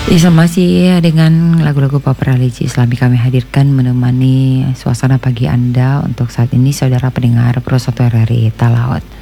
Ya, masih dengan lagu-lagu pop religi Islami kami hadirkan menemani suasana pagi Anda untuk saat ini saudara pendengar Pro 1 RRI Talaut.